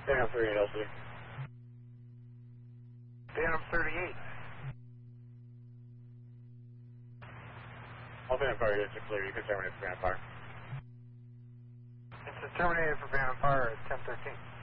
Phantom 38 LC. Phantom 38. All Phantom Power units are clear. You can terminate for Phantom Power. It's terminated for Phantom Power at 1013.